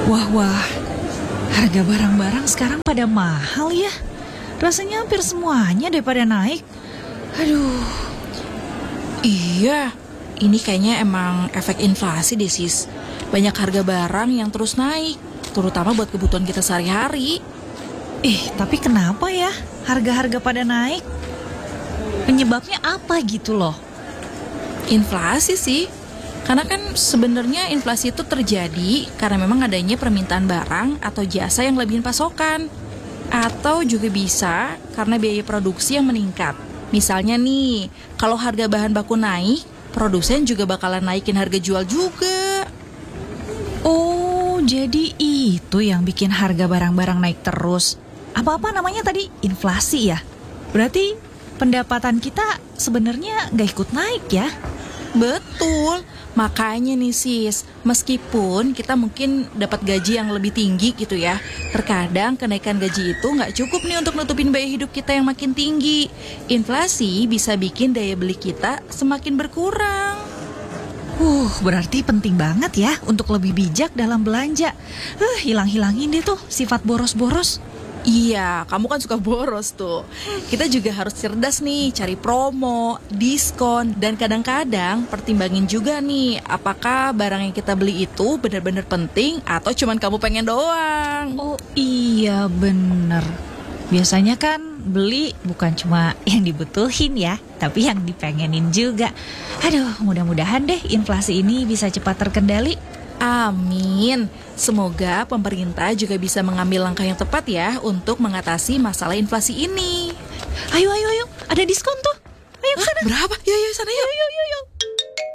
Wah, harga barang-barang sekarang pada mahal ya. Rasanya hampir semuanya deh pada naik. Aduh, Iya, ini kayaknya emang efek inflasi deh sis. Banyak harga barang yang terus naik, terutama buat kebutuhan kita sehari-hari. tapi kenapa ya harga-harga pada naik? Penyebabnya apa gitu loh? Inflasi sih, karena kan sebenarnya inflasi itu terjadi karena memang adanya permintaan barang atau jasa yang lebihin pasokan. Atau juga bisa karena biaya produksi yang meningkat. Misalnya nih, kalau harga bahan baku naik, produsen juga bakalan naikin harga jual juga. Oh, jadi itu yang bikin harga barang-barang naik terus. Apa-apa namanya tadi? Inflasi ya? Berarti pendapatan kita sebenarnya nggak ikut naik ya? Betul, makanya nih sis, meskipun kita mungkin dapat gaji yang lebih tinggi gitu ya, terkadang kenaikan gaji itu nggak cukup nih untuk nutupin biaya hidup kita yang makin tinggi. Inflasi bisa bikin daya beli kita semakin berkurang. Berarti penting banget ya untuk lebih bijak dalam belanja. Hilang-hilangin deh tuh sifat boros-boros. Iya, kamu kan suka boros tuh. Kita juga harus cerdas nih, cari promo, diskon, dan kadang-kadang pertimbangin juga nih, apakah barang yang kita beli itu benar-benar penting atau cuman kamu pengen doang. Oh iya bener. Biasanya kan beli bukan cuma yang dibutuhin ya, tapi yang dipengenin juga. Aduh, mudah-mudahan deh inflasi ini bisa cepat terkendali. Amin. Semoga pemerintah juga bisa mengambil langkah yang tepat ya untuk mengatasi masalah inflasi ini. Ayo, ada diskon tuh. Ayo ke sana. Berapa? Yuk, sana yuk. Yuk.